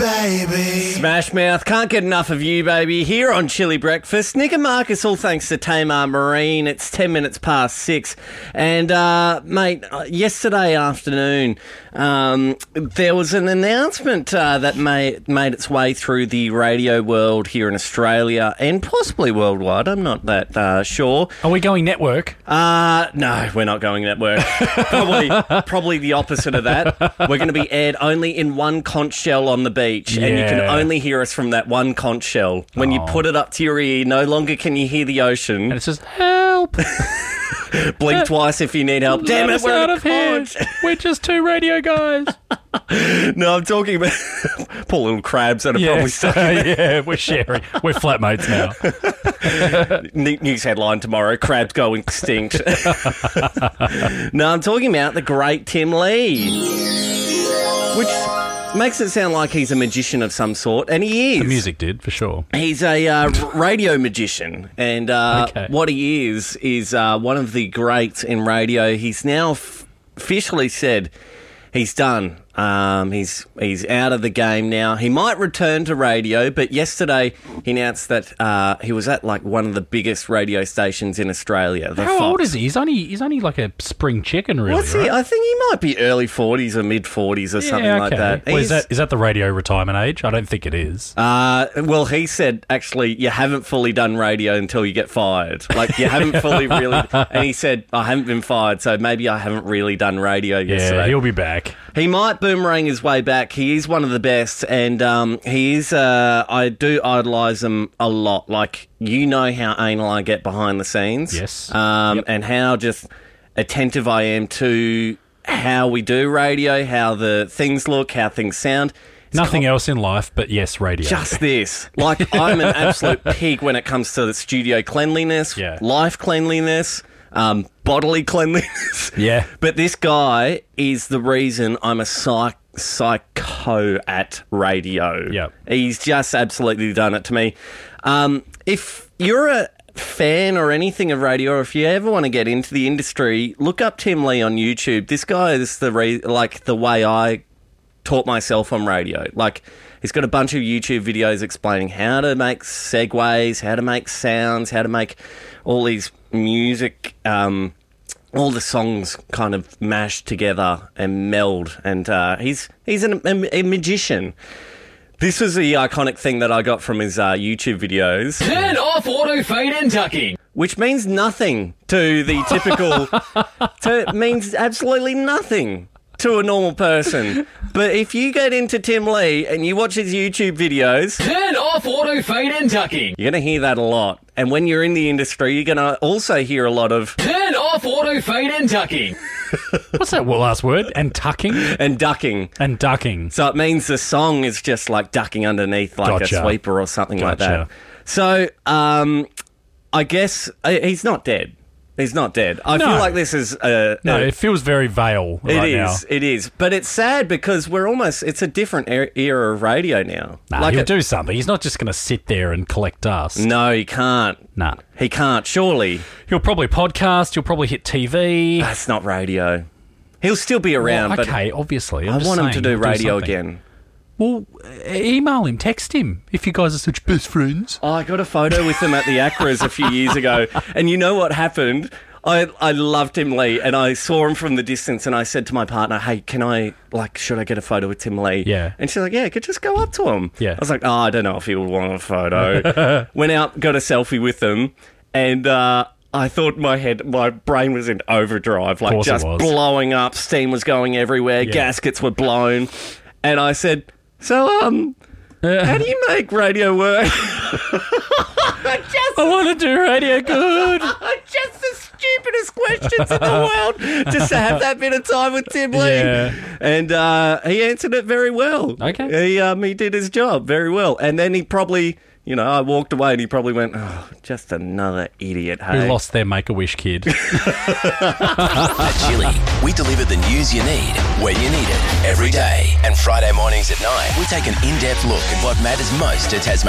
baby. Smash Mouth, can't get enough of you, baby. Here on Chili Breakfast, Nick and Marcus, all thanks to Tamar Marine. It's 10 minutes past 6. And, mate, yesterday afternoon, there was an announcement that made its way through the radio world here in Australia and possibly worldwide. I'm not that sure. Are we going network? No, we're not going network. Probably the opposite of that. We're going to be aired only in one conch shell on the beach, and you can only hear us from that one conch shell. When you put it up to your ear, no longer can you hear the ocean. And it says, help! Blink twice if you need help. Damn it, we're out of conch. We're just two radio guys. No, I'm talking about poor little crabs that are probably stuck in there. Yeah, we're sharing. We're flatmates now. News headline tomorrow, crabs go extinct. No, I'm talking about the great Tim Lee, which makes it sound like he's a magician of some sort, and he is. The music did, for sure. He's a radio magician, and what he is one of the greats in radio. He's now officially said he's done. He's out of the game now. He might return to radio, but yesterday he announced that he was at like one of the biggest radio stations in Australia. How old is he? He's only like a spring chicken, really. What's he? Right? I think he might be early 40s or mid 40s or something like that. Well, is that the radio retirement age? I don't think it is. Well, he said actually you haven't fully done radio until you get fired. Like you haven't fully really. And he said I haven't been fired, so maybe I haven't really done radio yesterday. Yeah, he'll be back. He might boomerang his way back. He is one of the best, and he is. I do idolise him a lot. Like you know how anal I get behind the scenes, yes, and how just attentive I am to how we do radio, how the things look, how things sound. Nothing else in life, but yes, radio. Just this. Like I'm an absolute pig when it comes to the studio cleanliness, life cleanliness. Bodily cleanliness. Yeah. But this guy is the reason I'm a psycho at radio. Yeah. He's just absolutely done it to me. If you're a fan or anything of radio, or if you ever want to get into the industry, look up Tim Lee on YouTube. This guy is the way I taught myself on radio. Like, he's got a bunch of YouTube videos explaining how to make segues, how to make sounds, how to make all these music, all the songs kind of mashed together and meld. And he's a magician. This was the iconic thing that I got from his YouTube videos. Turn off auto fade and ducking. Which means nothing to the typical... It means absolutely nothing to a normal person. But if you get into Tim Lee and you watch his YouTube videos... Turn off auto fade and ducking. You're going to hear that a lot. And when you're in the industry, you're going to also hear a lot of... Turn off auto fade and ducking. What's that last word? And tucking? And ducking. And ducking. So it means the song is just like ducking underneath like a sweeper or something like that. So I guess he's not dead. He's not dead. I feel like this is... it feels very Vale right now. It is. But it's sad because it's a different era of radio now. Nah, he'll do something. He's not just going to sit there and collect dust. No, he can't. Nah. He can't, surely. He'll probably podcast. He'll probably hit TV. That's not radio. He'll still be around, well, okay, obviously. I want him to do radio again. Well, email him, text him, if you guys are such best friends. Oh, I got a photo with him at the Acras a few years ago, and you know what happened? I loved Tim Lee, and I saw him from the distance, and I said to my partner, hey, should I get a photo with Tim Lee? Yeah. And she's like, yeah, could just go up to him. Yeah. I was like, I don't know if he would want a photo. Went out, got a selfie with him, and I thought my brain was in overdrive, like just blowing up, steam was going everywhere, gaskets were blown, and I said... So, how do you make radio work? I want to do radio good. Just the stupidest questions in the world. Just to have that bit of time with Tim Lee. Yeah. And he answered it very well. Okay. He did his job very well. And then he probably... I walked away and he probably went, oh, just another idiot, hey? Who lost their Make-A-Wish kid. At Chili, we deliver the news you need when you need it every day. And Friday mornings at 9, we take an in-depth look at what matters most to Tasmania.